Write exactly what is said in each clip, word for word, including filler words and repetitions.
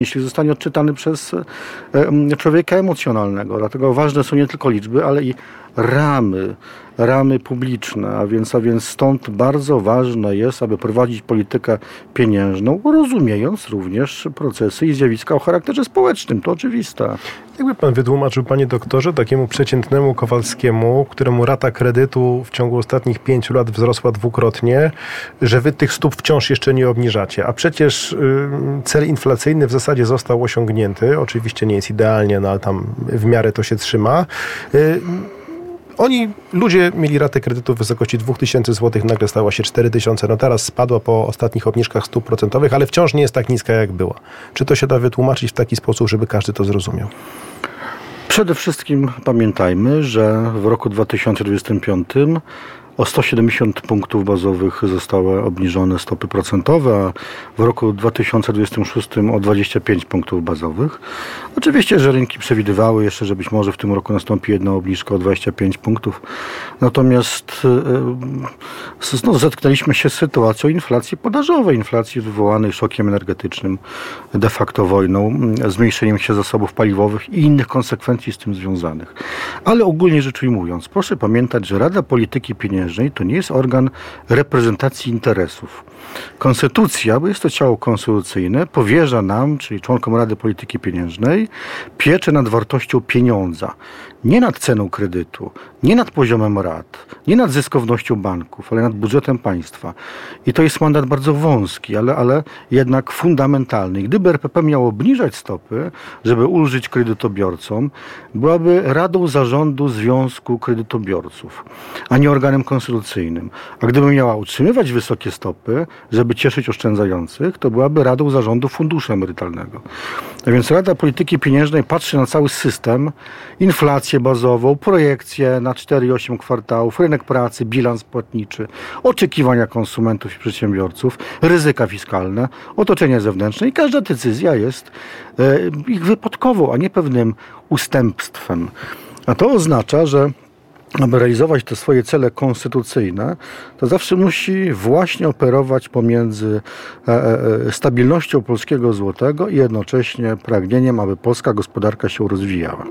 jeśli zostanie odczytany przez człowieka emocjonalnego. Dlatego ważne są nie tylko liczby, ale i ramy, ramy publiczne, a więc, a więc stąd bardzo ważne jest, aby prowadzić politykę pieniężną, rozumiejąc również procesy i zjawiska o charakterze społecznym. To oczywiste. Jakby pan wytłumaczył, panie doktorze, takiemu przeciętnemu Kowalskiemu, któremu rata kredytu w ciągu ostatnich pięciu lat wzrosła dwukrotnie, że wy tych stóp wciąż jeszcze nie obniżacie, a przecież y, cel inflacyjny w zasadzie został osiągnięty, oczywiście nie jest idealnie, no ale tam w miarę to się trzyma. Y, Oni, ludzie mieli ratę kredytu w wysokości dwa tysiące złotych, nagle stała się cztery tysiące, no teraz spadła po ostatnich obniżkach stóp procentowych, ale wciąż nie jest tak niska, jak była. Czy to się da wytłumaczyć w taki sposób, żeby każdy to zrozumiał? Przede wszystkim pamiętajmy, że w roku dwa tysiące dwudziestym piątym o sto siedemdziesiąt punktów bazowych zostały obniżone stopy procentowe, a w roku dwa tysiące dwudziestym szóstym o dwadzieścia pięć punktów bazowych. Oczywiście, że rynki przewidywały jeszcze, że być może w tym roku nastąpi jedna obniżka o dwadzieścia pięć punktów. Natomiast no, zetknęliśmy się z sytuacją inflacji podażowej, inflacji wywołanej szokiem energetycznym, de facto wojną, zmniejszeniem się zasobów paliwowych i innych konsekwencji z tym związanych. Ale ogólnie rzecz ujmując, proszę pamiętać, że Rada Polityki Pieniężnej to nie jest organ reprezentacji interesów. Konstytucja, bo jest to ciało konstytucyjne, powierza nam, czyli członkom Rady Polityki Pieniężnej, pieczę nad wartością pieniądza. Nie nad ceną kredytu, nie nad poziomem rat, nie nad zyskownością banków, ale nad budżetem państwa. I to jest mandat bardzo wąski, ale, ale jednak fundamentalny. Gdyby R P P miało obniżać stopy, żeby ulżyć kredytobiorcom, byłaby Radą Zarządu Związku Kredytobiorców, a nie organem konstytucyjnym. A gdyby miała utrzymywać wysokie stopy, żeby cieszyć oszczędzających, to byłaby Radą Zarządu Funduszu Emerytalnego. A więc Rada Polityki Pieniężnej patrzy na cały system, inflację bazową, projekcje na cztery i osiem kwartałów, rynek pracy, bilans płatniczy, oczekiwania konsumentów i przedsiębiorców, ryzyka fiskalne, otoczenie zewnętrzne i każda decyzja jest e, ich wypadkową, a nie pewnym ustępstwem. A to oznacza, że aby realizować te swoje cele konstytucyjne, to zawsze musi właśnie operować pomiędzy e, e, stabilnością polskiego złotego i jednocześnie pragnieniem, aby polska gospodarka się rozwijała.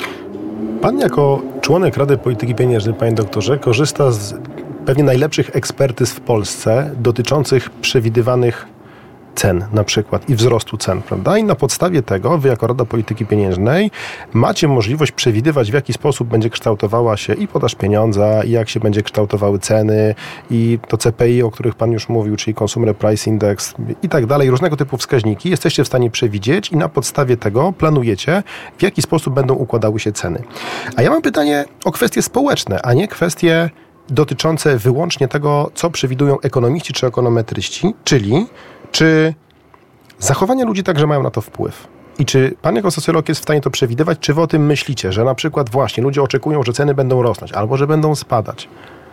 Pan jako członek Rady Polityki Pieniężnej, panie doktorze, korzysta z pewnie najlepszych ekspertyz w Polsce dotyczących przewidywanych cen na przykład i wzrostu cen, prawda? I na podstawie tego wy jako Rada Polityki Pieniężnej macie możliwość przewidywać, w jaki sposób będzie kształtowała się i podaż pieniądza, i jak się będzie kształtowały ceny, i to C P I, o których pan już mówił, czyli Consumer Price Index i tak dalej, różnego typu wskaźniki jesteście w stanie przewidzieć i na podstawie tego planujecie, w jaki sposób będą układały się ceny. A ja mam pytanie o kwestie społeczne, a nie kwestie dotyczące wyłącznie tego, co przewidują ekonomiści czy ekonometryści, czyli czy zachowania ludzi także mają na to wpływ? I czy pan jako socjolog jest w stanie to przewidywać? Czy wy o tym myślicie, że na przykład właśnie ludzie oczekują, że ceny będą rosnąć albo że będą spadać?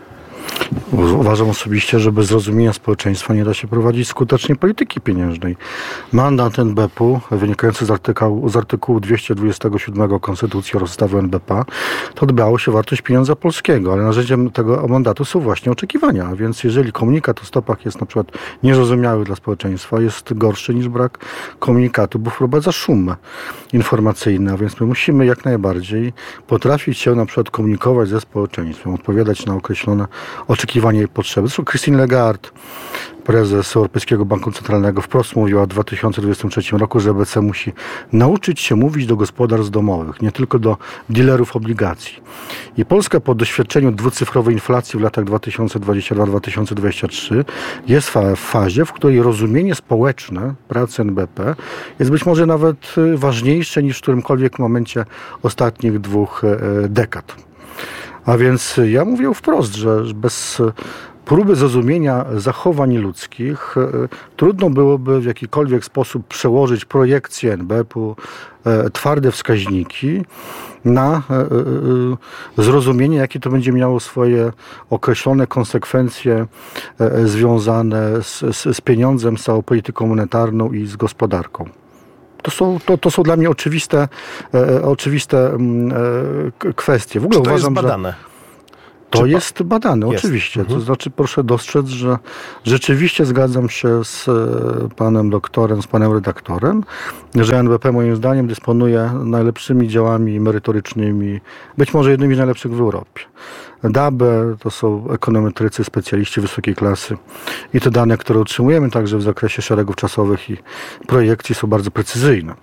Uważam osobiście, że bez zrozumienia społeczeństwa nie da się prowadzić skutecznie polityki pieniężnej. Mandat N B P u wynikający z artykułu, z artykułu dwieście dwudziestego siódmego Konstytucji oraz ustawy N B P to dbało się o wartość pieniądza polskiego, ale narzędziem tego mandatu są właśnie oczekiwania. A więc jeżeli komunikat o stopach jest na przykład niezrozumiały dla społeczeństwa, jest gorszy niż brak komunikatu, bo wprowadza szum informacyjny. A więc my musimy jak najbardziej potrafić się na przykład komunikować ze społeczeństwem, odpowiadać na określone oczekiwania i potrzeby. Zresztą Christine Lagarde, prezes Europejskiego Banku Centralnego, wprost mówiła w dwa tysiące dwudziestym trzecim roku, że B C musi nauczyć się mówić do gospodarstw domowych, nie tylko do dealerów obligacji. I Polska po doświadczeniu dwucyfrowej inflacji w latach dwa tysiące dwudziestym drugim do dwa tysiące dwudziestego trzeciego jest w fazie, w której rozumienie społeczne pracy N B P jest być może nawet ważniejsze niż w którymkolwiek momencie ostatnich dwóch dekad. A więc ja mówię wprost, że bez próby zrozumienia zachowań ludzkich trudno byłoby w jakikolwiek sposób przełożyć projekcję N B P u, twarde wskaźniki na zrozumienie, jakie to będzie miało swoje określone konsekwencje związane z, z, z pieniądzem, z całą polityką monetarną i z gospodarką. To są, to, to są dla mnie oczywiste, e, oczywiste e, kwestie. W ogóle Czy to uważam, jest badane? Że To Czy jest pa... badane, jest. oczywiście. Mhm. To znaczy proszę dostrzec, że rzeczywiście zgadzam się z panem doktorem, z panem redaktorem, że N B P moim zdaniem dysponuje najlepszymi działami merytorycznymi, być może jednymi z najlepszych w Europie. D A B E to są ekonometrycy, specjaliści wysokiej klasy i te dane, które otrzymujemy także w zakresie szeregów czasowych i projekcji są bardzo precyzyjne.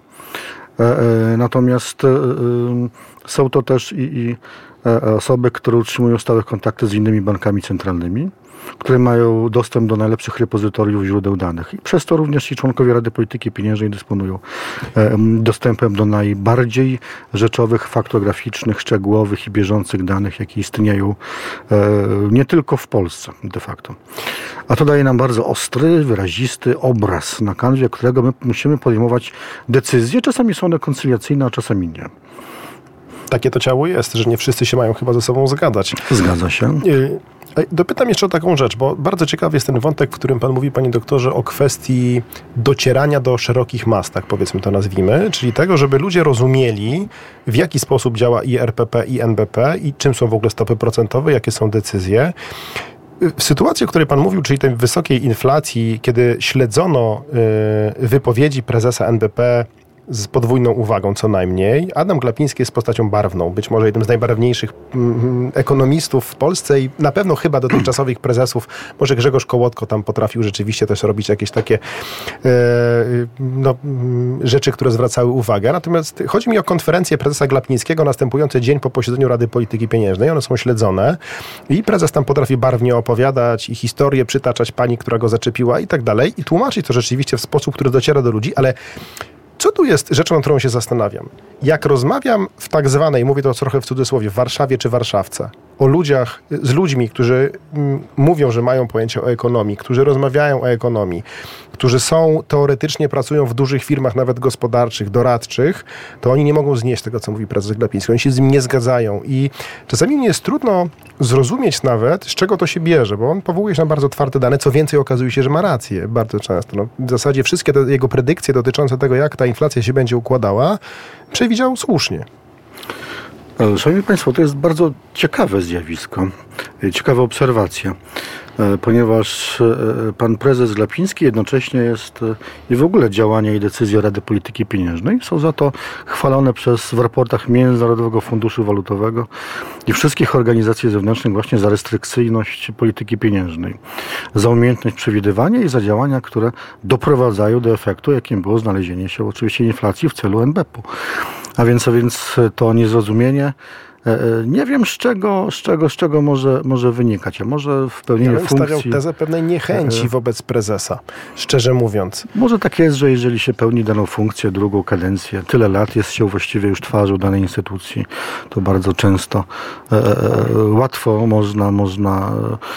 Natomiast są to też i, i osoby, które utrzymują stałe kontakty z innymi bankami centralnymi, które mają dostęp do najlepszych repozytoriów źródeł danych. I przez to również i członkowie Rady Polityki Pieniężnej dysponują dostępem do najbardziej rzeczowych, faktograficznych, szczegółowych i bieżących danych, jakie istnieją nie tylko w Polsce de facto. A to daje nam bardzo ostry, wyrazisty obraz, na kanwie którego my musimy podejmować decyzje. Czasami są one koncyliacyjne, a czasami nie. Takie to ciało jest, że nie wszyscy się mają chyba ze sobą zgadzać. Zgadza się. Dopytam jeszcze o taką rzecz, bo bardzo ciekawy jest ten wątek, w którym pan mówi, panie doktorze, o kwestii docierania do szerokich mas, tak powiedzmy to nazwijmy, czyli tego, żeby ludzie rozumieli, w jaki sposób działa i R P P, i N B P i czym są w ogóle stopy procentowe, jakie są decyzje. W sytuacji, o której pan mówił, czyli tej wysokiej inflacji, kiedy śledzono y, wypowiedzi prezesa N B P z podwójną uwagą co najmniej. Adam Glapiński jest postacią barwną, być może jednym z najbarwniejszych mm, ekonomistów w Polsce i na pewno chyba dotychczasowych prezesów. Może Grzegorz Kołotko tam potrafił rzeczywiście też robić jakieś takie e, no, rzeczy, które zwracały uwagę. Natomiast chodzi mi o konferencję prezesa Glapińskiego następujący dzień po posiedzeniu Rady Polityki Pieniężnej. One są śledzone i prezes tam potrafi barwnie opowiadać i historię przytaczać pani, która go zaczepiła i tak dalej i tłumaczyć to rzeczywiście w sposób, który dociera do ludzi, ale co tu jest rzeczą, nad którą się zastanawiam? Jak rozmawiam w tak zwanej, mówię to trochę w cudzysłowie, w Warszawie czy Warszawce, o ludziach, z ludźmi, którzy m, mówią, że mają pojęcie o ekonomii, którzy rozmawiają o ekonomii, którzy są, teoretycznie pracują w dużych firmach, nawet gospodarczych, doradczych, to oni nie mogą znieść tego, co mówi prezes Glapiński. Oni się z nim nie zgadzają i czasami mnie jest trudno zrozumieć nawet, z czego to się bierze, bo on powołuje się na bardzo twarde dane, co więcej okazuje się, że ma rację bardzo często. No, w zasadzie wszystkie te jego predykcje dotyczące tego, jak ta inflacja się będzie układała, przewidział słusznie. Szanowni Państwo, to jest bardzo ciekawe zjawisko, ciekawa obserwacja, ponieważ pan prezes Glapiński jednocześnie jest i w ogóle działania i decyzje Rady Polityki Pieniężnej są za to chwalone przez w raportach Międzynarodowego Funduszu Walutowego i wszystkich organizacji zewnętrznych właśnie za restrykcyjność polityki pieniężnej, za umiejętność przewidywania i za działania, które doprowadzają do efektu, jakim było znalezienie się oczywiście inflacji w celu N B P u. A więc, a więc to niezrozumienie, nie wiem z czego, z czego, z czego może, może wynikać, a może w pełnieniu ja bym funkcji... stawiał tezę pewnej niechęci wobec prezesa, szczerze mówiąc. Może tak jest, że jeżeli się pełni daną funkcję, drugą kadencję, tyle lat jest się właściwie już twarzą danej instytucji, to bardzo często e, łatwo można, można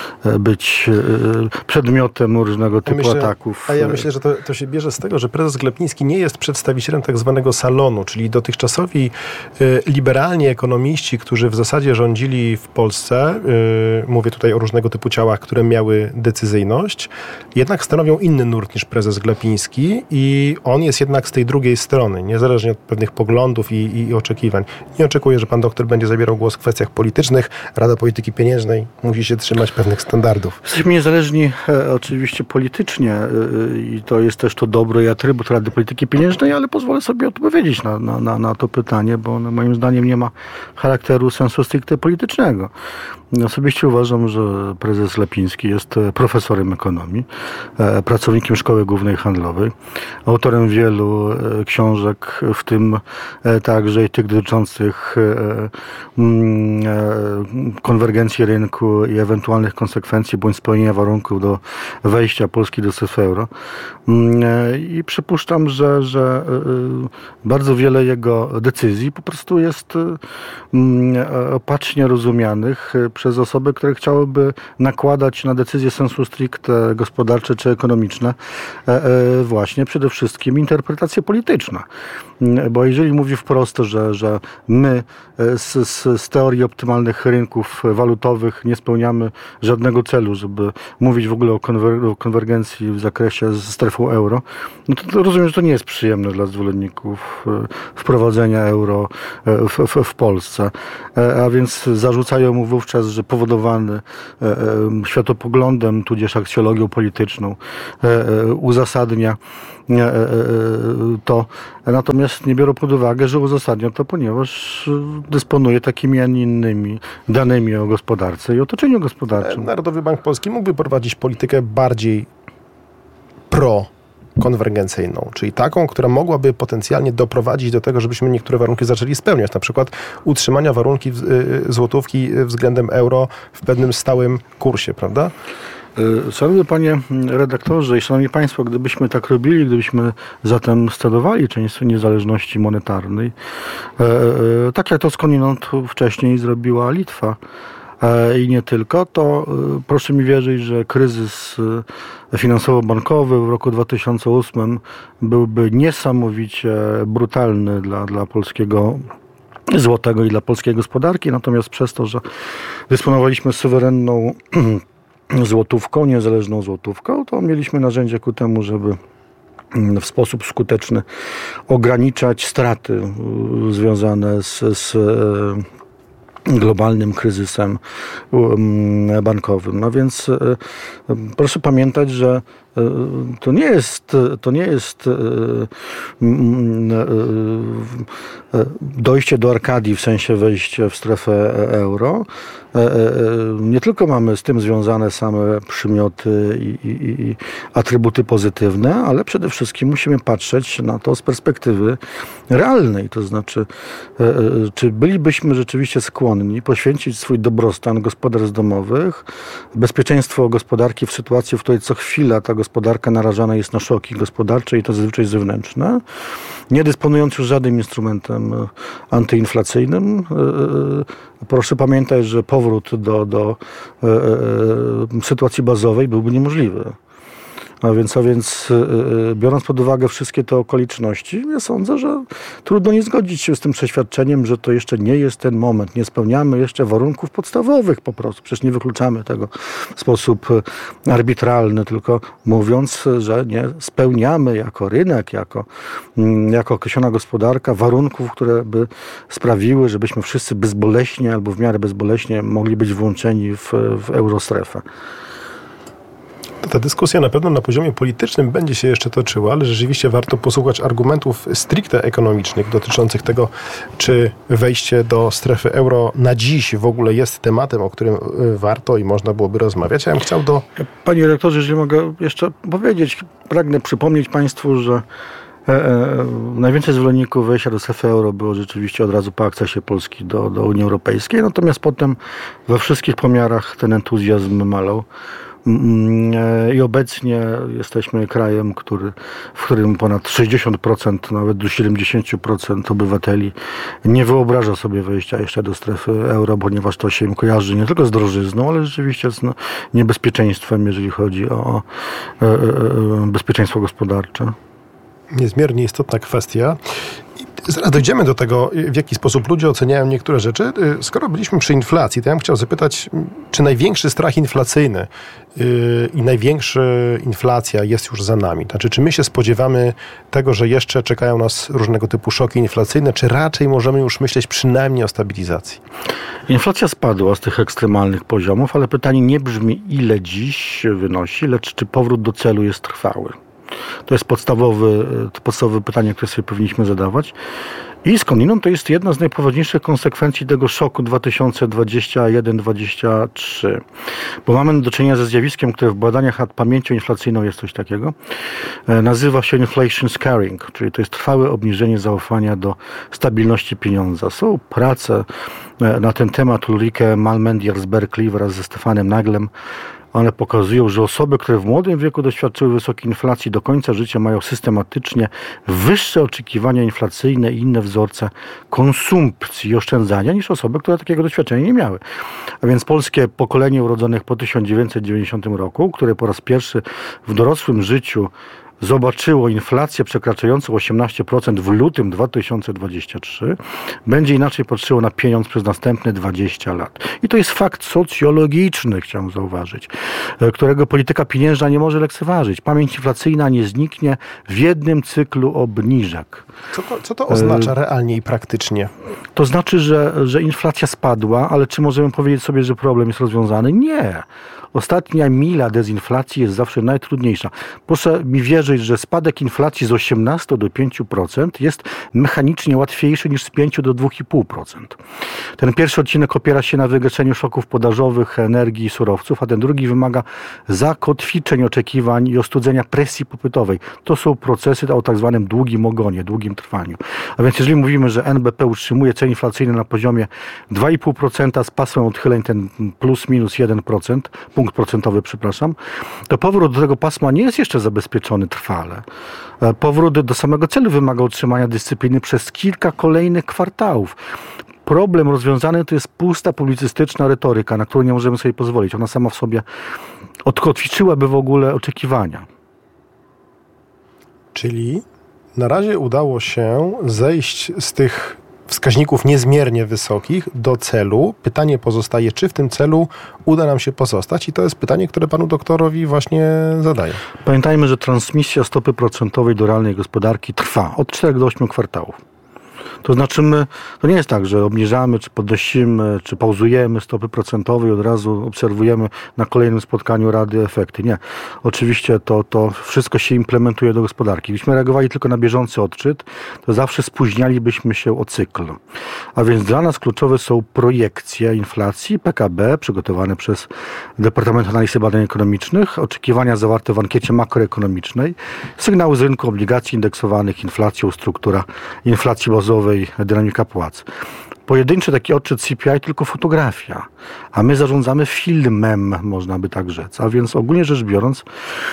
być przedmiotem różnego typu ja myślę, ataków. A ja myślę, że to, to się bierze z tego, że prezes Glapiński nie jest przedstawicielem tak zwanego salonu, czyli dotychczasowi y, liberalni ekonomiści, którzy w zasadzie rządzili w Polsce, yy, mówię tutaj o różnego typu ciałach, które miały decyzyjność, jednak stanowią inny nurt niż prezes Glapiński i on jest jednak z tej drugiej strony, niezależnie od pewnych poglądów i, i, i oczekiwań. Nie oczekuję, że pan doktor będzie zabierał głos w kwestiach politycznych. Rada Polityki Pieniężnej musi się trzymać pewnych standardów. Jesteśmy niezależni e, oczywiście politycznie e, i to jest też to dobro i atrybut Rady Polityki Pieniężnej, ale pozwolę sobie odpowiedzieć na, na, na, na to pytanie, bo ono moim zdaniem nie ma charakteru sensu stricte politycznego. Osobiście uważam, że prezes Glapiński jest profesorem ekonomii, pracownikiem Szkoły Głównej Handlowej, autorem wielu książek, w tym także i tych dotyczących konwergencji rynku i ewentualnych konsekwencji bądź spełnienia warunków do wejścia Polski do strefy euro. I przypuszczam, że, że bardzo wiele jego decyzji po prostu jest opacznie rozumianych przez osoby, które chciałyby nakładać na decyzje sensu stricte gospodarcze czy ekonomiczne właśnie przede wszystkim interpretacje polityczne. Bo jeżeli mówi wprost, że, że my z, z, z teorii optymalnych rynków walutowych nie spełniamy żadnego celu, żeby mówić w ogóle o, konwer- o konwergencji w zakresie z strefą euro, no to, to rozumiem, że to nie jest przyjemne dla zwolenników wprowadzenia euro w, w, w Polsce. a więc zarzucają mu wówczas, że powodowany światopoglądem, tudzież aksjologią polityczną uzasadnia to. Natomiast nie biorą pod uwagę, że uzasadnia to, ponieważ dysponuje takimi, a nie innymi danymi o gospodarce i otoczeniu gospodarczym. Narodowy Bank Polski mógłby prowadzić politykę bardziej pro-konwergencyjną, czyli taką, która mogłaby potencjalnie doprowadzić do tego, żebyśmy niektóre warunki zaczęli spełniać, na przykład utrzymania warunki złotówki względem euro w pewnym stałym kursie, prawda? Szanowny panie redaktorze i szanowni państwo, gdybyśmy tak robili, gdybyśmy zatem stadowali część niezależności monetarnej, tak jak to skądinąd wcześniej zrobiła Litwa, i nie tylko, to proszę mi wierzyć, że kryzys finansowo-bankowy w roku dwa tysiące ósmym byłby niesamowicie brutalny dla, dla polskiego złotego i dla polskiej gospodarki, natomiast przez to, że dysponowaliśmy suwerenną złotówką, niezależną złotówką, to mieliśmy narzędzie ku temu, żeby w sposób skuteczny ograniczać straty związane z, z globalnym kryzysem bankowym. No więc proszę pamiętać, że to nie jest, to nie jest dojście do Arkadii w sensie wejścia w strefę euro. Nie tylko mamy z tym związane same przymioty i, i, i atrybuty pozytywne, ale przede wszystkim musimy patrzeć na to z perspektywy realnej. To znaczy, czy bylibyśmy rzeczywiście skłonni poświęcić swój dobrostan gospodarstw domowych, bezpieczeństwo gospodarki w sytuacji, w której co chwila ta gospodarka narażana jest na szoki gospodarcze i to zazwyczaj zewnętrzne, nie dysponując już żadnym instrumentem antyinflacyjnym. Proszę pamiętać, że powrót do, do sytuacji bazowej byłby niemożliwy. A więc, a więc biorąc pod uwagę wszystkie te okoliczności, ja sądzę, że trudno nie zgodzić się z tym przeświadczeniem, że to jeszcze nie jest ten moment. Nie spełniamy jeszcze warunków podstawowych po prostu. Przecież nie wykluczamy tego w sposób arbitralny, tylko mówiąc, że nie spełniamy jako rynek, jako, jako określona gospodarka warunków, które by sprawiły, żebyśmy wszyscy bezboleśnie albo w miarę bezboleśnie mogli być włączeni w, w eurostrefę. Ta dyskusja na pewno na poziomie politycznym będzie się jeszcze toczyła, ale rzeczywiście warto posłuchać argumentów stricte ekonomicznych dotyczących tego, czy wejście do strefy euro na dziś w ogóle jest tematem, o którym warto i można byłoby rozmawiać. Ja bym chciał do... Panie rektorze, jeżeli mogę jeszcze powiedzieć, pragnę przypomnieć państwu, że E, e, najwięcej zwolenników wejścia do strefy euro było rzeczywiście od razu po akcesie Polski do, do Unii Europejskiej, natomiast potem we wszystkich pomiarach ten entuzjazm malał. I obecnie jesteśmy krajem, który, w którym ponad sześćdziesiąt procent, nawet do siedemdziesiąt procent obywateli nie wyobraża sobie wejścia jeszcze do strefy euro, ponieważ to się im kojarzy nie tylko z drożyzną, ale rzeczywiście z no, niebezpieczeństwem, jeżeli chodzi o e, e, bezpieczeństwo gospodarcze. Niezmiernie istotna kwestia. I zaraz dojdziemy do tego, w jaki sposób ludzie oceniają niektóre rzeczy. Skoro byliśmy przy inflacji, to ja bym chciał zapytać, czy największy strach inflacyjny yy, i największa inflacja jest już za nami? Znaczy, czy my się spodziewamy tego, że jeszcze czekają nas różnego typu szoki inflacyjne, czy raczej możemy już myśleć przynajmniej o stabilizacji? Inflacja spadła z tych ekstremalnych poziomów, ale pytanie nie brzmi, ile dziś wynosi, lecz czy powrót do celu jest trwały. To jest podstawowy, to podstawowe pytanie, które sobie powinniśmy zadawać. I skądinąd to jest jedna z najpoważniejszych konsekwencji tego szoku dwa tysiące dwudziestego pierwszego dwudziestego trzeciego. Bo mamy do czynienia ze zjawiskiem, które w badaniach nad pamięcią inflacyjną jest coś takiego. Nazywa się inflation scaring, czyli to jest trwałe obniżenie zaufania do stabilności pieniądza. Są prace na ten temat Ulrike Malmendier z Berkeley wraz ze Stefanem Naglem. One pokazują, że osoby, które w młodym wieku doświadczyły wysokiej inflacji, do końca życia mają systematycznie wyższe oczekiwania inflacyjne i inne wzorce konsumpcji i oszczędzania niż osoby, które takiego doświadczenia nie miały. A więc polskie pokolenie urodzonych po tysiąc dziewięćset dziewięćdziesiątym roku, które po raz pierwszy w dorosłym życiu zobaczyło inflację przekraczającą osiemnaście procent w lutym dwa tysiące dwudziestym trzecim, będzie inaczej patrzyło na pieniądz przez następne dwadzieścia lat. I to jest fakt socjologiczny, chciałem zauważyć, którego polityka pieniężna nie może lekceważyć. Pamięć inflacyjna nie zniknie w jednym cyklu obniżek. Co to, co to oznacza realnie i praktycznie? To znaczy, że, że inflacja spadła, ale czy możemy powiedzieć sobie, że problem jest rozwiązany? Nie. Ostatnia mila dezinflacji jest zawsze najtrudniejsza. Proszę mi wierzyć, że spadek inflacji z osiemnastu do pięciu procent jest mechanicznie łatwiejszy niż z pięciu do dwóch i pół procent. Ten pierwszy odcinek opiera się na wygaszeniu szoków podażowych, energii i surowców, a ten drugi wymaga zakotwiczeń oczekiwań i ostudzenia presji popytowej. To są procesy o tak zwanym długim ogonie, długim trwaniu. A więc jeżeli mówimy, że N B P utrzymuje cel inflacyjny na poziomie dwa i pół procent z pasmem odchyleń ten plus minus jeden procent, punkt procentowy, przepraszam, to powrót do tego pasma nie jest jeszcze zabezpieczony trwale. Powrót do samego celu wymaga utrzymania dyscypliny przez kilka kolejnych kwartałów. Problem rozwiązany to jest pusta publicystyczna retoryka, na którą nie możemy sobie pozwolić. Ona sama w sobie odkotwiczyłaby w ogóle oczekiwania. Czyli na razie udało się zejść z tych wskaźników niezmiernie wysokich do celu. Pytanie pozostaje, czy w tym celu uda nam się pozostać? I to jest pytanie, które panu doktorowi właśnie zadaję. Pamiętajmy, że transmisja stopy procentowej do realnej gospodarki trwa od czterech do ośmiu kwartałów. To znaczy my, to nie jest tak, że obniżamy, czy podnosimy, czy pauzujemy stopy procentowe i od razu obserwujemy na kolejnym spotkaniu Rady efekty. Nie. Oczywiście to, to wszystko się implementuje do gospodarki. Gdybyśmy reagowali tylko na bieżący odczyt, to zawsze spóźnialibyśmy się o cykl. A więc dla nas kluczowe są projekcje inflacji, P K B przygotowane przez Departament Analizy Badań Ekonomicznych, oczekiwania zawarte w ankiecie makroekonomicznej, sygnały z rynku obligacji indeksowanych inflacją, struktura inflacji bazowej, dynamika płac. Pojedynczy taki odczyt C P I tylko fotografia, a my zarządzamy filmem, można by tak rzec. A więc ogólnie rzecz biorąc,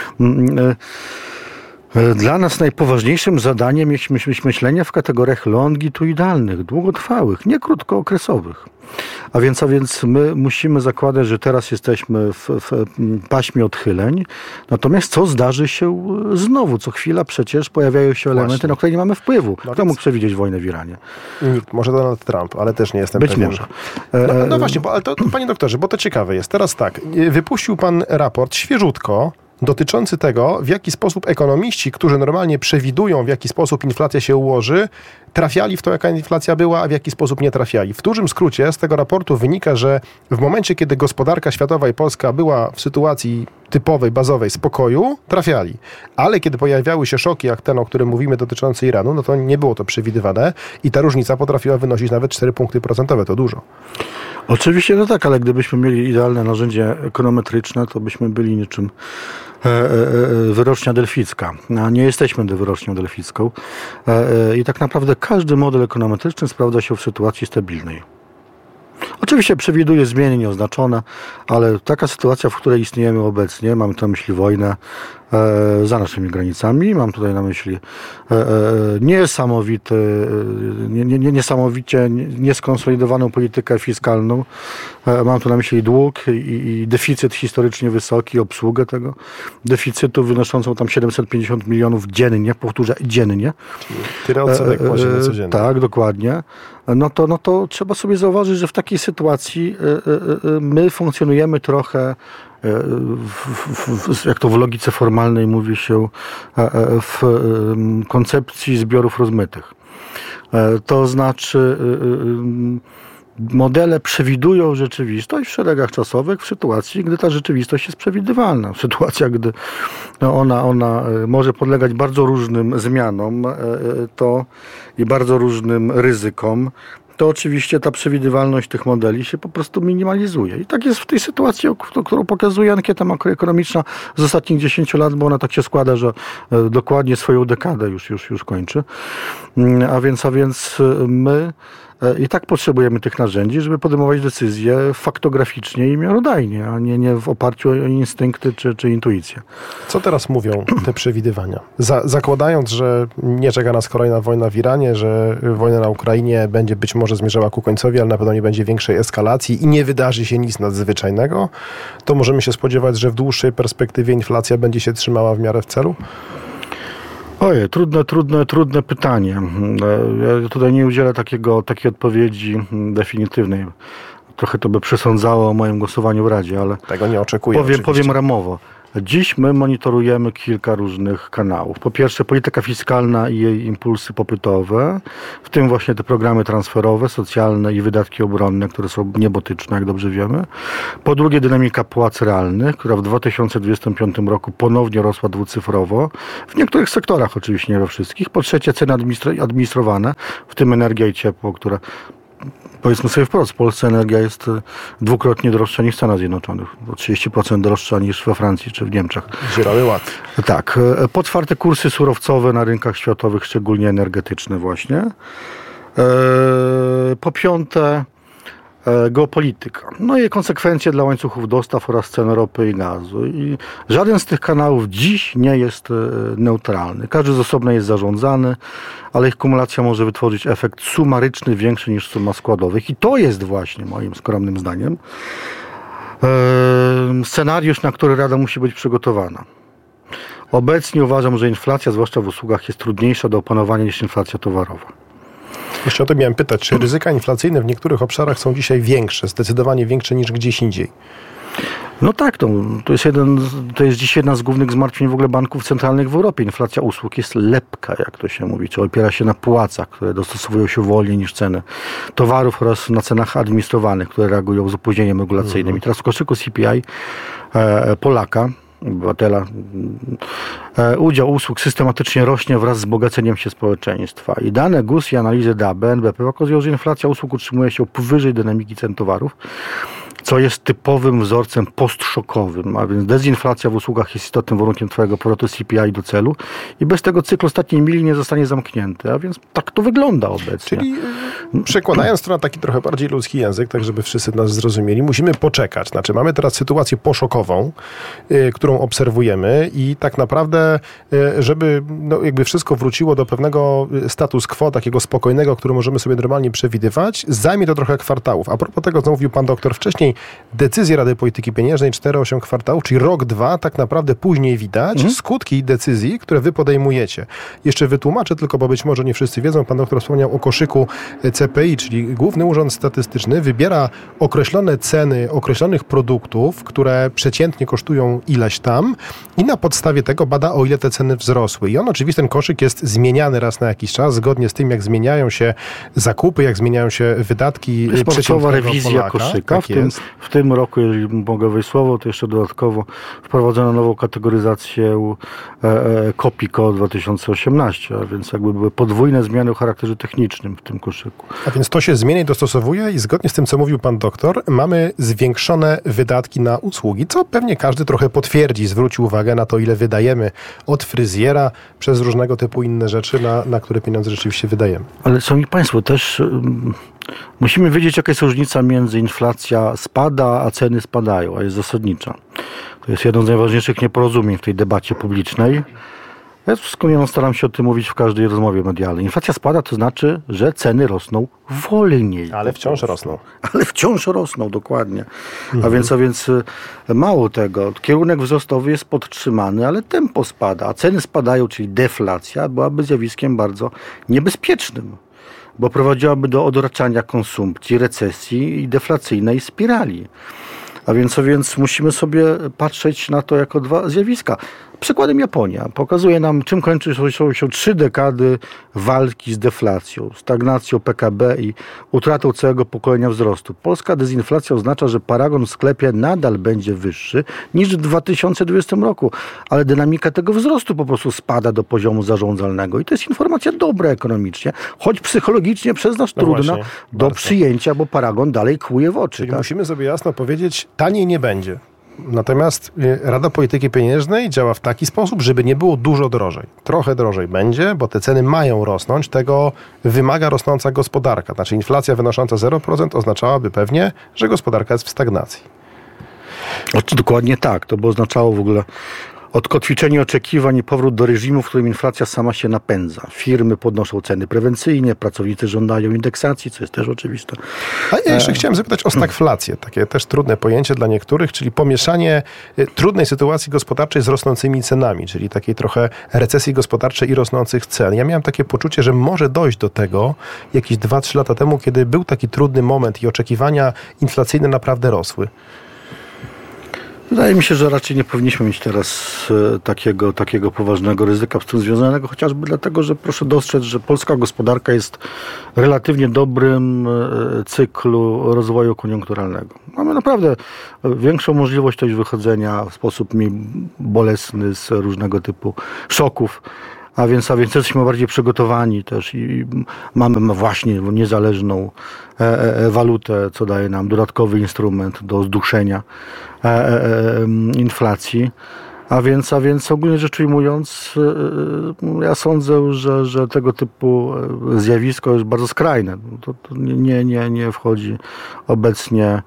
dla nas najpoważniejszym zadaniem jest myślenie w kategoriach longitudinalnych, długotrwałych, nie krótkookresowych. A więc, a więc my musimy zakładać, że teraz jesteśmy w, w paśmie odchyleń, natomiast co zdarzy się znowu? Co chwila przecież pojawiają się elementy, Właśnie. na które nie mamy wpływu. No Kto więc... mógł przewidzieć wojnę w Iranie? Nikt. Może Donald Trump, ale też nie jestem Być pewien. może. No, no właśnie, bo, ale to, to, panie doktorze, bo to ciekawe jest. Teraz tak, wypuścił pan raport świeżutko, dotyczący tego, w jaki sposób ekonomiści, którzy normalnie przewidują, w jaki sposób inflacja się ułoży, trafiali w to, jaka inflacja była, a w jaki sposób nie trafiali. W dużym skrócie z tego raportu wynika, że w momencie, kiedy gospodarka światowa i Polska była w sytuacji typowej, bazowej, spokoju, trafiali. Ale kiedy pojawiały się szoki, jak ten, o którym mówimy, dotyczący Iranu, no to nie było to przewidywane i ta różnica potrafiła wynosić nawet cztery punkty procentowe. To dużo. Oczywiście, no tak, ale gdybyśmy mieli idealne narzędzie ekonometryczne, to byśmy byli niczym wyrocznia delficka. A nie jesteśmy wyrocznią delficką. I tak naprawdę każdy model ekonometryczny sprawdza się w sytuacji stabilnej. Oczywiście przewiduje zmiany nieoznaczone, ale taka sytuacja, w której istniejemy obecnie, mamy tu na myśli wojnę e, za naszymi granicami, mam tutaj na myśli e, e, niesamowity, nie, nie, niesamowicie nieskonsolidowaną politykę fiskalną, e, mam tu na myśli dług i, i deficyt historycznie wysoki, obsługę tego deficytu wynoszącą tam siedemset pięćdziesiąt milionów dziennie, powtórzę, dziennie. Tyle odsetek płaci na codziennie. Tak, dokładnie. No to, no to trzeba sobie zauważyć, że w takiej sytuacji my funkcjonujemy trochę, w, w, jak to w logice formalnej mówi się, w koncepcji zbiorów rozmytych. To znaczy modele przewidują rzeczywistość w szeregach czasowych w sytuacji, gdy ta rzeczywistość jest przewidywalna. W sytuacjach, gdy ona, ona może podlegać bardzo różnym zmianom to i bardzo różnym ryzykom, to oczywiście ta przewidywalność tych modeli się po prostu minimalizuje. I tak jest w tej sytuacji, którą pokazuje ankieta makroekonomiczna z ostatnich dziesięciu lat, bo ona tak się składa, że dokładnie swoją dekadę już, już, już kończy. A więc, a więc my i tak potrzebujemy tych narzędzi, żeby podejmować decyzje faktograficznie i miarodajnie, a nie, nie w oparciu o instynkty czy, czy intuicję. Co teraz mówią te przewidywania? Za, zakładając, że nie czeka nas kolejna wojna w Iranie, że wojna na Ukrainie będzie być może zmierzała ku końcowi, ale na pewno nie będzie większej eskalacji i nie wydarzy się nic nadzwyczajnego, to możemy się spodziewać, że w dłuższej perspektywie inflacja będzie się trzymała w miarę w celu? Ojej, trudne, trudne, trudne pytanie. Ja tutaj nie udzielę takiego, takiej odpowiedzi definitywnej. Trochę to by przesądzało o moim głosowaniu w Radzie, ale tego nie oczekuję. Powiem, powiem ramowo. Dziś my monitorujemy kilka różnych kanałów. Po pierwsze polityka fiskalna i jej impulsy popytowe, w tym właśnie te programy transferowe, socjalne i wydatki obronne, które są niebotyczne, jak dobrze wiemy. Po drugie dynamika płac realnych, która w dwa tysiące dwudziestym piątym roku ponownie rosła dwucyfrowo. W niektórych sektorach oczywiście, nie we wszystkich. Po trzecie ceny administro- administrowane, w tym energia i ciepło, które powiedzmy sobie wprost, w Polsce energia jest dwukrotnie droższa niż w Stanach Zjednoczonych. O trzydzieści procent droższa niż we Francji czy w Niemczech. Zielony Ład. Tak. Potwarte kursy surowcowe na rynkach światowych, szczególnie energetyczne właśnie. Po piąte, geopolityka. No i konsekwencje dla łańcuchów dostaw oraz cen ropy i gazu. I żaden z tych kanałów dziś nie jest neutralny. Każdy z osobna jest zarządzany, ale ich kumulacja może wytworzyć efekt sumaryczny większy niż suma składowych. I to jest właśnie, moim skromnym zdaniem, scenariusz, na który Rada musi być przygotowana. Obecnie uważam, że inflacja, zwłaszcza w usługach, jest trudniejsza do opanowania niż inflacja towarowa. Jeszcze o to miałem pytać, czy ryzyka inflacyjne w niektórych obszarach są dzisiaj większe, zdecydowanie większe niż gdzieś indziej? No tak, to, to, jest jeden, to jest dziś jedna z głównych zmartwień w ogóle banków centralnych w Europie. Inflacja usług jest lepka, jak to się mówi, czy opiera się na płacach, które dostosowują się wolniej niż ceny towarów oraz na cenach administrowanych, które reagują z opóźnieniem regulacyjnym. Mhm. I teraz w koszyku C P I e, Polaka, obywatela, e, udział usług systematycznie rośnie wraz z wzbogaceniem się społeczeństwa. I dane G U S i analizy D A B, N B P pokazują, że inflacja usług utrzymuje się powyżej dynamiki cen towarów, co jest typowym wzorcem postszokowym, a więc dezinflacja w usługach jest istotnym warunkiem trwałego powrotu C P I do celu i bez tego cykl ostatniej mili nie zostanie zamknięty, a więc tak to wygląda obecnie. Czyli przekładając to na taki trochę bardziej ludzki język, tak żeby wszyscy nas zrozumieli, musimy poczekać. Znaczy mamy teraz sytuację poszokową, y, którą obserwujemy i tak naprawdę, y, żeby no, jakby wszystko wróciło do pewnego status quo, takiego spokojnego, który możemy sobie normalnie przewidywać, zajmie to trochę kwartałów. A propos tego, co mówił pan doktor wcześniej, decyzje Rady Polityki Pieniężnej cztery osiem kwartałów, czyli rok, dwa, tak naprawdę później widać mhm. skutki decyzji, które wy podejmujecie. Jeszcze wytłumaczę tylko, bo być może nie wszyscy wiedzą, pan doktor wspomniał o koszyku C P I, czyli Główny Urząd Statystyczny wybiera określone ceny określonych produktów, które przeciętnie kosztują ileś tam i na podstawie tego bada, o ile te ceny wzrosły. I on oczywiście, ten koszyk jest zmieniany raz na jakiś czas, zgodnie z tym, jak zmieniają się zakupy, jak zmieniają się wydatki przeciętnego rewizja Polaka. Koszyka. Tak w, tym, w tym roku, jeżeli mogę wejść słowo, to jeszcze dodatkowo wprowadzono nową kategoryzację e, e, KOPIKO dwa tysiące osiemnaście, a więc jakby były podwójne zmiany o charakterze technicznym w tym koszyku. A więc to się zmienia i dostosowuje i zgodnie z tym, co mówił pan doktor, mamy zwiększone wydatki na usługi, co pewnie każdy trochę potwierdzi, zwróci uwagę na to, ile wydajemy od fryzjera przez różnego typu inne rzeczy, na, na które pieniądze rzeczywiście wydajemy. Ale szanowni państwo, też um, musimy wiedzieć, jaka jest różnica między inflacja spada, a ceny spadają, a jest zasadnicza. To jest jedno z najważniejszych nieporozumień w tej debacie publicznej. Ja skądinąd staram się o tym mówić w każdej rozmowie medialnej. Inflacja spada, to znaczy, że ceny rosną wolniej. Ale wciąż rosną. Ale wciąż rosną, dokładnie. Mhm. A więc, a więc mało tego. Kierunek wzrostowy jest podtrzymany, ale tempo spada. A ceny spadają, czyli deflacja byłaby zjawiskiem bardzo niebezpiecznym, bo prowadziłaby do odraczania konsumpcji, recesji i deflacyjnej spirali. A więc, a więc musimy sobie patrzeć na to jako dwa zjawiska. Przykładem Japonia pokazuje nam, czym kończą się trzy dekady walki z deflacją, stagnacją P K B i utratą całego pokolenia wzrostu. Polska dezinflacja oznacza, że paragon w sklepie nadal będzie wyższy niż w dwa tysiące dwudziestym roku, ale dynamika tego wzrostu po prostu spada do poziomu zarządzalnego i to jest informacja dobra ekonomicznie, choć psychologicznie przez nas no trudna właśnie, do bardzo. przyjęcia, bo paragon dalej kłuje w oczy. Czyli tak? musimy sobie jasno powiedzieć, taniej nie będzie. Natomiast Rada Polityki Pieniężnej działa w taki sposób, żeby nie było dużo drożej. Trochę drożej będzie, bo te ceny mają rosnąć. Tego wymaga rosnąca gospodarka. Znaczy inflacja wynosząca zero procent oznaczałaby pewnie, że gospodarka jest w stagnacji. Dokładnie tak. To by oznaczało w ogóle odkotwiczenie oczekiwań i powrót do reżimu, w którym inflacja sama się napędza. Firmy podnoszą ceny prewencyjnie, pracownicy żądają indeksacji, co jest też oczywiste. A ja jeszcze e... chciałem zapytać o stagflację, takie też trudne pojęcie dla niektórych, czyli pomieszanie trudnej sytuacji gospodarczej z rosnącymi cenami, czyli takiej trochę recesji gospodarczej i rosnących cen. Ja miałem takie poczucie, że może dojść do tego jakieś dwa trzy lata temu, kiedy był taki trudny moment i oczekiwania inflacyjne naprawdę rosły. Wydaje mi się, że raczej nie powinniśmy mieć teraz takiego, takiego poważnego ryzyka z tym związanego, chociażby dlatego, że proszę dostrzec, że polska gospodarka jest w relatywnie dobrym cyklu rozwoju koniunkturalnego. Mamy naprawdę większą możliwość też wychodzenia w sposób mniej bolesny z różnego typu szoków. A więc, a więc jesteśmy bardziej przygotowani też i mamy właśnie niezależną e, e, walutę, co daje nam dodatkowy instrument do zduszenia e, e, inflacji. A więc, a więc ogólnie rzecz ujmując, e, ja sądzę, że, że tego typu zjawisko jest bardzo skrajne. To, to nie, nie, nie wchodzi obecnie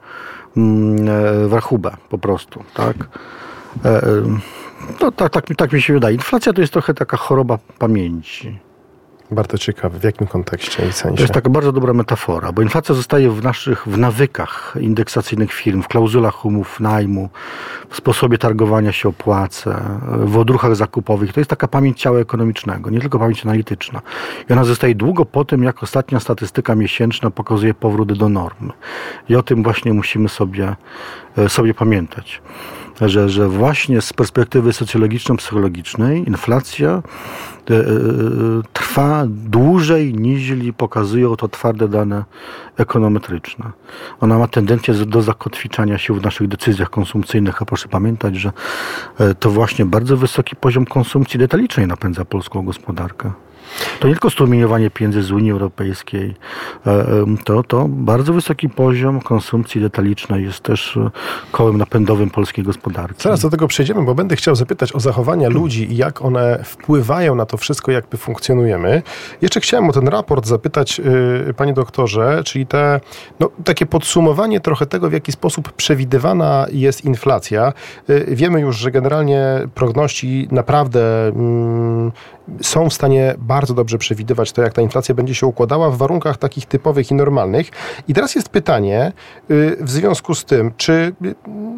w rachubę po prostu, tak? E, e, No tak, tak, tak mi się wydaje. Inflacja to jest trochę taka choroba pamięci. Bardzo ciekawe. W jakim kontekście i sensie? To jest taka bardzo dobra metafora, bo inflacja zostaje w naszych, w nawykach indeksacyjnych firm, w klauzulach umów najmu, w sposobie targowania się opłace, w odruchach zakupowych. To jest taka pamięć ciała ekonomicznego, nie tylko pamięć analityczna. I ona zostaje długo po tym, jak ostatnia statystyka miesięczna pokazuje powrót do normy. I o tym właśnie musimy sobie, sobie pamiętać. Że, że właśnie z perspektywy socjologiczno-psychologicznej inflacja y, y, trwa dłużej niż pokazują to twarde dane ekonometryczne. Ona ma tendencję do zakotwiczania się w naszych decyzjach konsumpcyjnych, a proszę pamiętać, że to właśnie bardzo wysoki poziom konsumpcji detalicznej napędza polską gospodarkę. To nie tylko strumieniowanie pieniędzy z Unii Europejskiej, to, to bardzo wysoki poziom konsumpcji detalicznej jest też kołem napędowym polskiej gospodarki. Zaraz do tego przejdziemy, bo będę chciał zapytać o zachowania ludzi i jak one wpływają na to wszystko, jak my funkcjonujemy. Jeszcze chciałem o ten raport zapytać, yy, panie doktorze, czyli te, no, takie podsumowanie trochę tego, w jaki sposób przewidywana jest inflacja. Yy, wiemy już, że generalnie progności naprawdę yy, są w stanie bardzo dobrze przewidywać to, jak ta inflacja będzie się układała w warunkach takich typowych i normalnych. I teraz jest pytanie yy, w związku z tym, czy yy,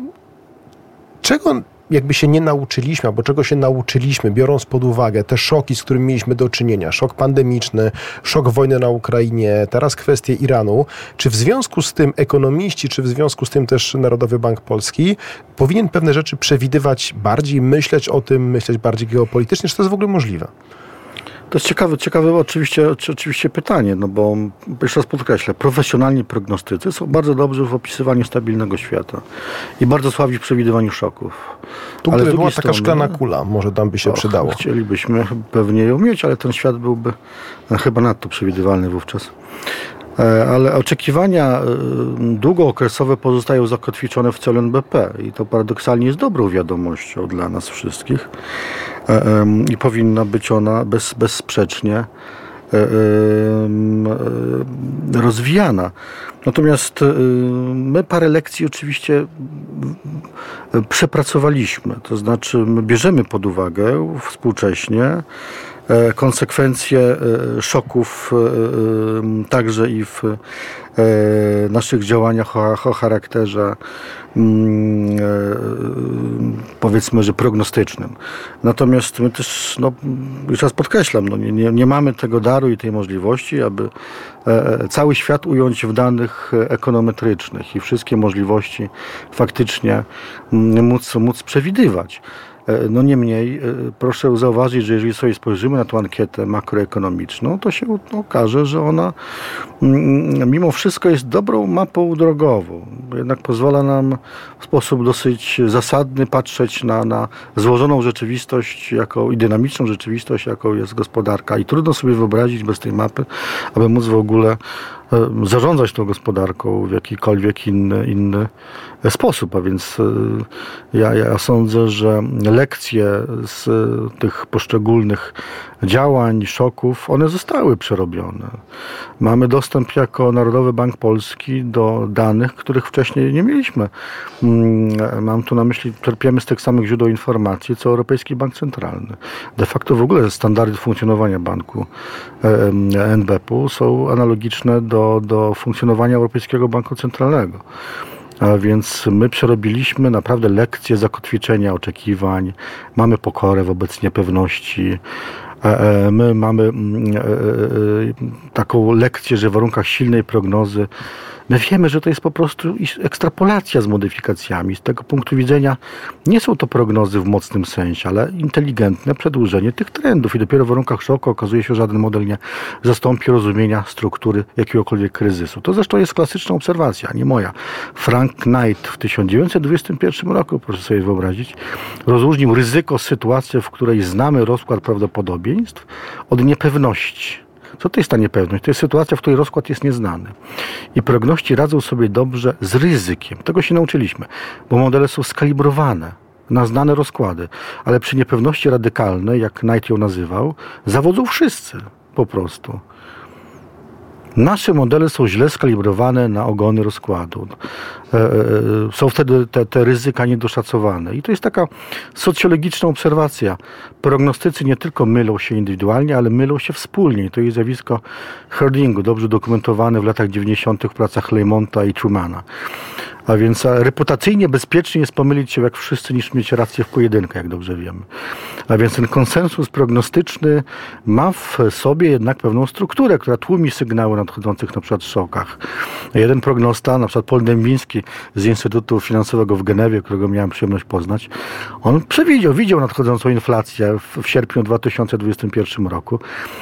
czego jakby się nie nauczyliśmy, albo czego się nauczyliśmy, biorąc pod uwagę te szoki, z którymi mieliśmy do czynienia, szok pandemiczny, szok wojny na Ukrainie, teraz kwestie Iranu, czy w związku z tym ekonomiści, czy w związku z tym też Narodowy Bank Polski powinien pewne rzeczy przewidywać bardziej, myśleć o tym, myśleć bardziej geopolitycznie, czy to jest w ogóle możliwe? To jest ciekawe, ciekawe oczywiście, oczywiście pytanie, no bo jeszcze raz podkreślę, profesjonalni prognostycy są bardzo dobrzy w opisywaniu stabilnego świata i bardzo słabi w przewidywaniu szoków. Tu ale gdyby była taka strony, szklana kula, może tam by się och, przydało. Chcielibyśmy pewnie ją mieć, ale ten świat byłby chyba nadto przewidywalny wówczas. Ale oczekiwania długookresowe pozostają zakotwiczone w celu N B P i to paradoksalnie jest dobrą wiadomością dla nas wszystkich i powinna być ona bez, bezsprzecznie rozwijana. Natomiast my parę lekcji oczywiście przepracowaliśmy, to znaczy my bierzemy pod uwagę współcześnie konsekwencje szoków także i w naszych działaniach o charakterze powiedzmy, że prognostycznym. Natomiast my też, no, już raz podkreślam, no, nie, nie mamy tego daru i tej możliwości, aby cały świat ująć w danych ekonometrycznych i wszystkie możliwości faktycznie móc, móc przewidywać. No niemniej proszę zauważyć, że jeżeli sobie spojrzymy na tę ankietę makroekonomiczną, to się okaże, że ona mimo wszystko jest dobrą mapą drogową. Jednak pozwala nam w sposób dosyć zasadny patrzeć na, na złożoną rzeczywistość jako, i dynamiczną rzeczywistość, jaką jest gospodarka. I trudno sobie wyobrazić bez tej mapy, aby móc w ogóle zarządzać tą gospodarką w jakikolwiek inny, inny sposób. A więc ja, ja sądzę, że lekcje z tych poszczególnych działań, szoków, one zostały przerobione. Mamy dostęp jako Narodowy Bank Polski do danych, których wcześniej nie mieliśmy. Mam tu na myśli, czerpiemy z tych samych źródeł informacji, co Europejski Bank Centralny. De facto w ogóle standardy funkcjonowania banku N B P-u są analogiczne do, do funkcjonowania Europejskiego Banku Centralnego. A więc my przerobiliśmy naprawdę lekcje zakotwiczenia oczekiwań, mamy pokorę wobec niepewności, my mamy taką lekcję, że w warunkach silnej prognozy my wiemy, że to jest po prostu ekstrapolacja z modyfikacjami. Z tego punktu widzenia nie są to prognozy w mocnym sensie, ale inteligentne przedłużenie tych trendów i dopiero w warunkach szoku okazuje się, że żaden model nie zastąpi rozumienia struktury jakiegokolwiek kryzysu. To zresztą jest klasyczna obserwacja, nie moja. Frank Knight w tysiąc dziewięćset dwudziestym pierwszym roku, proszę sobie wyobrazić, rozróżnił ryzyko sytuacji, w której znamy rozkład prawdopodobieństw, od niepewności. Co to jest ta niepewność? To jest sytuacja, w której rozkład jest nieznany. I progności radzą sobie dobrze z ryzykiem. Tego się nauczyliśmy, bo modele są skalibrowane na znane rozkłady. Ale przy niepewności radykalnej, jak Knight ją nazywał, zawodzą wszyscy po prostu. Nasze modele są źle skalibrowane na ogony rozkładu. Są wtedy te, te ryzyka niedoszacowane. I to jest taka socjologiczna obserwacja. Prognostycy nie tylko mylą się indywidualnie, ale mylą się wspólnie. I to jest zjawisko herdingu, dobrze dokumentowane w latach dziewięćdziesiątych w pracach Lemonta i Trumana. A więc reputacyjnie bezpiecznie jest pomylić się jak wszyscy, niż mieć rację w pojedynkę, jak dobrze wiemy. A więc ten konsensus prognostyczny ma w sobie jednak pewną strukturę, która tłumi sygnały o nadchodzących na przykład szokach. Jeden prognosta, na przykład Paul Dębiński z Instytutu Finansowego w Genewie, którego miałem przyjemność poznać, on przewidział, widział nadchodzącą inflację w, w sierpniu dwa tysiące dwudziestym pierwszym roku.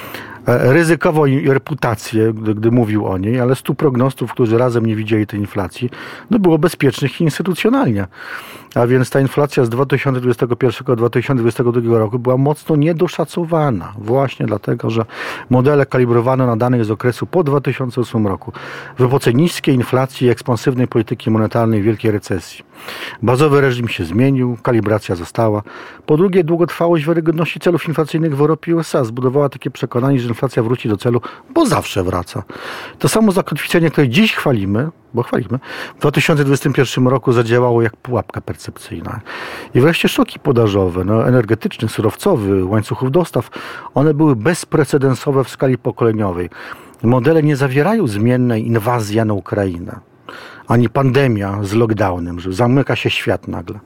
Ryzykował reputację, gdy, gdy mówił o niej, ale stu prognostów, którzy razem nie widzieli tej inflacji, no było bezpiecznych instytucjonalnie. A więc ta inflacja z dwa tysiące dwudziestego pierwszego do dwa tysiące dwudziestego drugiego roku była mocno niedoszacowana. Właśnie dlatego, że modele kalibrowane na danych z okresu po dwa tysiące ósmym roku, w epoce niskiej inflacji i ekspansywnej polityki monetarnej, wielkiej recesji. Bazowy reżim się zmienił, kalibracja została. Po drugie, długotrwałość wiarygodności celów inflacyjnych w Europie i U S A zbudowała takie przekonanie, że inflacja wróci do celu, bo zawsze wraca. To samo zakotwiczenie, które dziś chwalimy, bo chwalimy, w dwa tysiące dwudziestym pierwszym roku zadziałało jak pułapka percepcyjna. I wreszcie szoki podażowe, no, energetyczny, surowcowy, łańcuchów dostaw, one były bezprecedensowe w skali pokoleniowej. Modele nie zawierają zmiennej inwazja na Ukrainę, ani pandemia z lockdownem, że zamyka się świat nagle.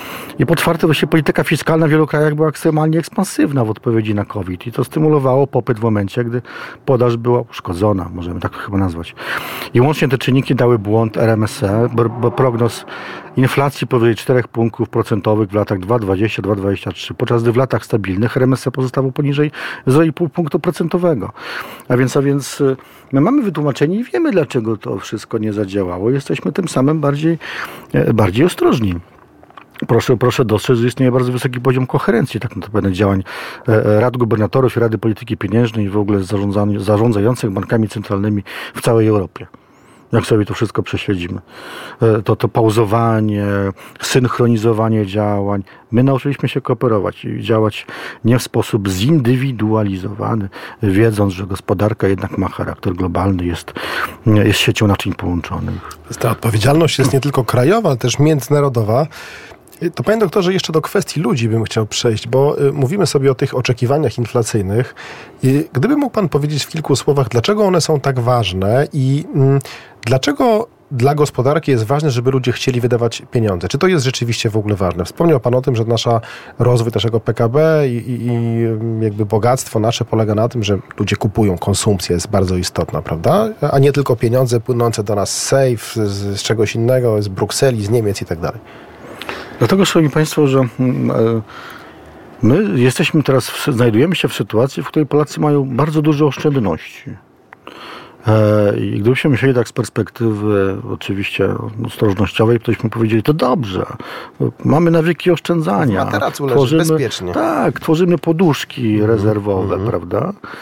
I po czwarte, właśnie polityka fiskalna w wielu krajach była ekstremalnie ekspansywna w odpowiedzi na COVID i to stymulowało popyt w momencie, gdy podaż była uszkodzona, możemy tak to chyba nazwać. I łącznie te czynniki dały błąd R M S E, bo prognoz inflacji powyżej czterech punktów procentowych w latach dwa tysiące dwudziestym do dwa tysiące dwudziestego trzeciego, podczas gdy w latach stabilnych R M S E pozostawał poniżej zero przecinek pięć punktu procentowego. A więc, a więc my mamy wytłumaczenie i wiemy, dlaczego to wszystko nie zadziałało. Jesteśmy tym samym bardziej, bardziej ostrożni. Proszę, proszę dostrzec, że istnieje bardzo wysoki poziom koherencji tak naprawdę działań Rad Gubernatorów i Rady Polityki Pieniężnej i w ogóle zarządzających bankami centralnymi w całej Europie. Jak sobie to wszystko prześledzimy. To, to pauzowanie, synchronizowanie działań. My nauczyliśmy się kooperować i działać nie w sposób zindywidualizowany, wiedząc, że gospodarka jednak ma charakter globalny, jest, jest siecią naczyń połączonych. Ta odpowiedzialność jest nie tylko krajowa, ale też międzynarodowa. To, panie doktorze, jeszcze do kwestii ludzi bym chciał przejść, bo y, mówimy sobie o tych oczekiwaniach inflacyjnych. I gdyby mógł pan powiedzieć w kilku słowach, dlaczego one są tak ważne i y, dlaczego dla gospodarki jest ważne, żeby ludzie chcieli wydawać pieniądze? Czy to jest rzeczywiście w ogóle ważne? Wspomniał pan o tym, że nasza rozwój naszego P K B i, i, i jakby bogactwo nasze polega na tym, że ludzie kupują, konsumpcja jest bardzo istotna, prawda? A nie tylko pieniądze płynące do nas z sejf, z, z czegoś innego, z Brukseli, z Niemiec i tak dalej. Dlatego, szanowni państwo, że my jesteśmy teraz, znajdujemy się w sytuacji, w której Polacy mają bardzo dużo oszczędności. I gdybyśmy myśleli tak z perspektywy oczywiście ostrożnościowej, to byśmy powiedzieli, to dobrze, mamy nawyki oszczędzania. W materacu leży bezpiecznie. Tak, tworzymy poduszki rezerwowe, mm-hmm. prawda?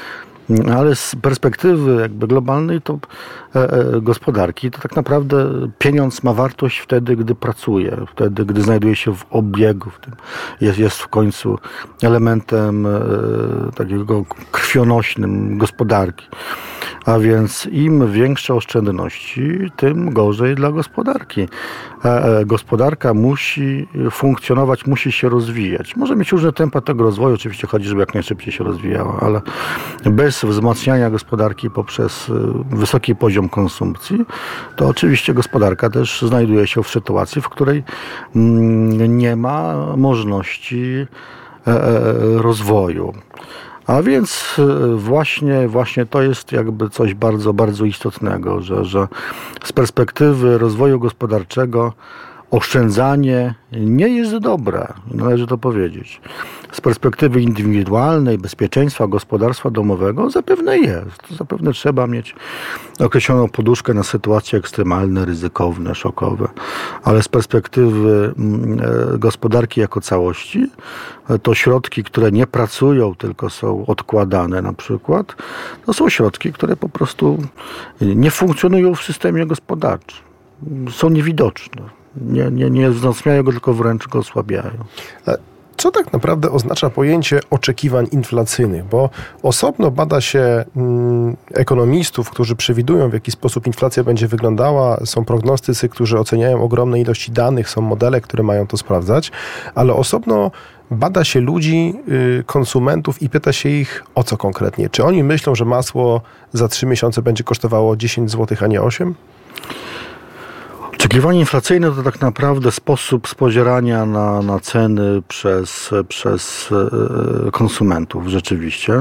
Ale z perspektywy jakby globalnej to e, e, gospodarki, to tak naprawdę pieniądz ma wartość wtedy, gdy pracuje, wtedy, gdy znajduje się w obiegu, w tym jest, jest w końcu elementem e, takiego krwionośnym gospodarki. A więc im większe oszczędności, tym gorzej dla gospodarki. Gospodarka musi funkcjonować, musi się rozwijać. Może mieć różne tempa tego rozwoju, oczywiście chodzi, żeby jak najszybciej się rozwijała, ale bez wzmacniania gospodarki poprzez wysoki poziom konsumpcji, to oczywiście gospodarka też znajduje się w sytuacji, w której nie ma możliwości rozwoju. A więc właśnie, właśnie to jest jakby coś bardzo, bardzo istotnego, że, że z perspektywy rozwoju gospodarczego oszczędzanie nie jest dobre, należy to powiedzieć. Z perspektywy indywidualnej, bezpieczeństwa gospodarstwa domowego zapewne jest. Zapewne trzeba mieć określoną poduszkę na sytuacje ekstremalne, ryzykowne, szokowe. Ale z perspektywy gospodarki jako całości, to środki, które nie pracują, tylko są odkładane na przykład, to są środki, które po prostu nie funkcjonują w systemie gospodarczym. Są niewidoczne. Nie, nie, nie wzmacniają go, tylko wręcz go osłabiają. Co tak naprawdę oznacza pojęcie oczekiwań inflacyjnych? Bo osobno bada się mm, ekonomistów, którzy przewidują, w jaki sposób inflacja będzie wyglądała. Są prognostycy, którzy oceniają ogromne ilości danych, są modele, które mają to sprawdzać, ale osobno bada się ludzi, y, konsumentów i pyta się ich, o co konkretnie. Czy oni myślą, że masło za trzy miesiące będzie kosztowało dziesięć złotych, a nie osiem? Oczekiwanie inflacyjne to tak naprawdę sposób spojrzenia na, na ceny przez, przez konsumentów rzeczywiście.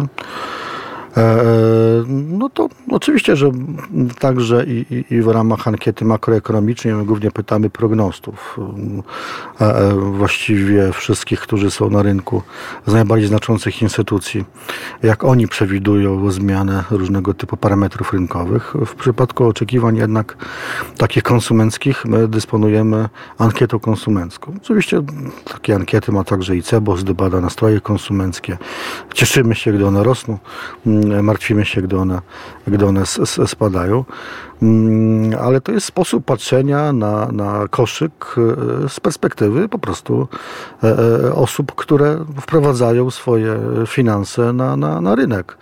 No to oczywiście, że także i, i, i w ramach ankiety makroekonomicznej my głównie pytamy prognostów. Właściwie wszystkich, którzy są na rynku z najbardziej znaczących instytucji, jak oni przewidują zmianę różnego typu parametrów rynkowych. W przypadku oczekiwań jednak takich konsumenckich my dysponujemy ankietą konsumencką. Oczywiście takie ankiety ma także i CEBOS, gdy bada nastroje konsumenckie. Cieszymy się, gdy one rosną. Martwimy się, gdy one, gdy one spadają. Ale to jest sposób patrzenia na, na koszyk z perspektywy po prostu osób, które wprowadzają swoje finanse na, na, na rynek.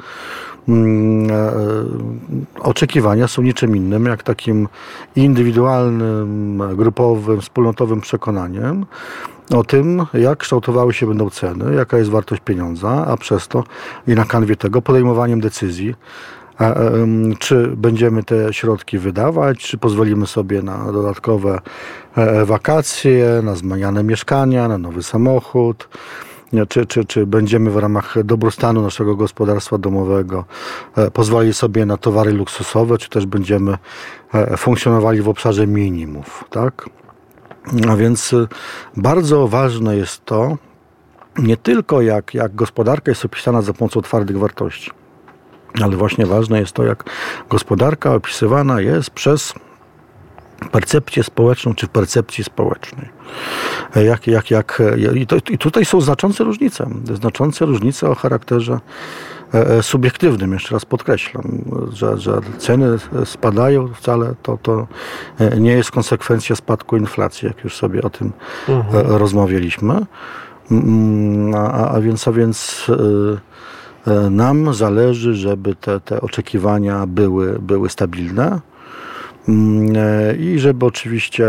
Oczekiwania są niczym innym jak takim indywidualnym, grupowym, wspólnotowym przekonaniem o tym, jak kształtowały się będą ceny, jaka jest wartość pieniądza, a przez to i na kanwie tego podejmowaniem decyzji, czy będziemy te środki wydawać, czy pozwolimy sobie na dodatkowe wakacje, na zmieniane mieszkania, na nowy samochód, Czy, czy, czy będziemy w ramach dobrostanu naszego gospodarstwa domowego pozwolili sobie na towary luksusowe, czy też będziemy funkcjonowali w obszarze minimów, tak? A więc bardzo ważne jest to, nie tylko jak, jak gospodarka jest opisana za pomocą twardych wartości, ale właśnie ważne jest to, jak gospodarka opisywana jest przez percepcję społeczną, czy w percepcji społecznej. Jak, jak, jak, i, to, I tutaj są znaczące różnice. Znaczące różnice o charakterze subiektywnym, jeszcze raz podkreślam, że, że ceny spadają wcale, to, to nie jest konsekwencja spadku inflacji, jak już sobie o tym mhm. rozmawialiśmy. A, a więc, a więc nam zależy, żeby te, te oczekiwania były, były stabilne. I żeby oczywiście,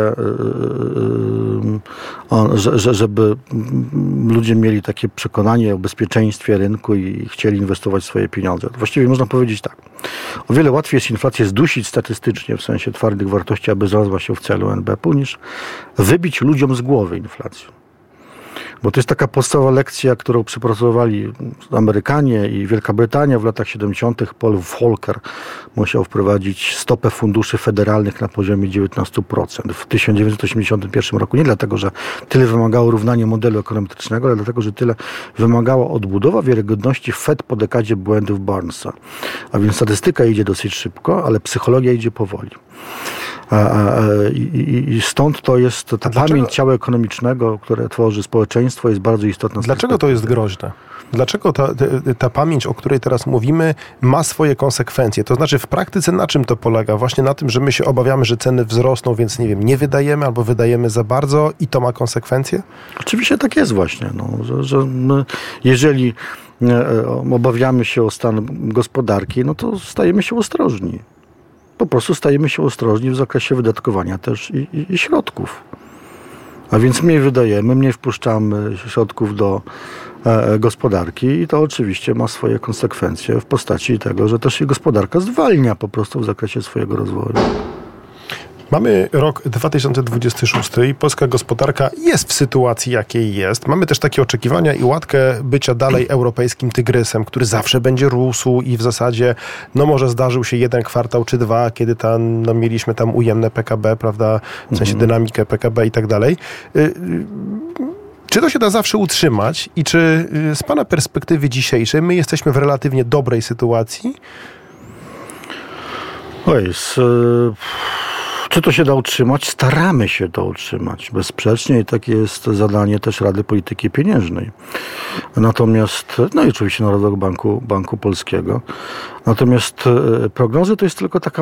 żeby ludzie mieli takie przekonanie o bezpieczeństwie rynku i chcieli inwestować swoje pieniądze. Właściwie można powiedzieć tak. O wiele łatwiej jest inflację zdusić statystycznie, w sensie twardych wartości, aby znalazła się w celu N B P-u, niż wybić ludziom z głowy inflację. Bo to jest taka podstawowa lekcja, którą przepracowali Amerykanie i Wielka Brytania w latach siedemdziesiątych. Paul Volcker musiał wprowadzić stopę funduszy federalnych na poziomie dziewiętnaście procent w tysiąc dziewięćset osiemdziesiątym pierwszym roku. Nie dlatego, że tyle wymagało równanie modelu ekonometrycznego, ale dlatego, że tyle wymagała odbudowa wiarygodności Fed po dekadzie błędów Barnesa. A więc statystyka idzie dosyć szybko, ale psychologia idzie powoli. I, i, i stąd to jest ta pamięć ciała ekonomicznego, które tworzy społeczeństwo, jest bardzo istotna. Dlaczego to jest groźne? Dlaczego ta, ta, ta pamięć, o której teraz mówimy, ma swoje konsekwencje? To znaczy w praktyce na czym to polega? Właśnie na tym, że my się obawiamy, że ceny wzrosną, więc nie wiem, nie wydajemy albo wydajemy za bardzo i to ma konsekwencje? Oczywiście tak jest właśnie, no, że, że my, jeżeli obawiamy się o stan gospodarki, no to stajemy się ostrożni. Po prostu stajemy się ostrożni w zakresie wydatkowania też i, i, i środków. A więc mniej wydajemy, mniej wpuszczamy środków do e, gospodarki i to oczywiście ma swoje konsekwencje w postaci tego, że też się gospodarka zwalnia po prostu w zakresie swojego rozwoju. Mamy rok dwa tysiące dwudziesty szósty i polska gospodarka jest w sytuacji, jakiej jest. Mamy też takie oczekiwania i łatkę bycia dalej europejskim tygrysem, który zawsze będzie rósł i w zasadzie, no może zdarzył się jeden kwartał czy dwa, kiedy tam, no mieliśmy tam ujemne P K B, prawda, w sensie dynamikę P K B i tak dalej. Czy to się da zawsze utrzymać i czy z pana perspektywy dzisiejszej my jesteśmy w relatywnie dobrej sytuacji? Oj, z... Czy to się da utrzymać? Staramy się to utrzymać bezsprzecznie i takie jest zadanie też Rady Polityki Pieniężnej. Natomiast, no i oczywiście Narodowego Banku, Banku Polskiego. Natomiast prognozy to jest tylko taka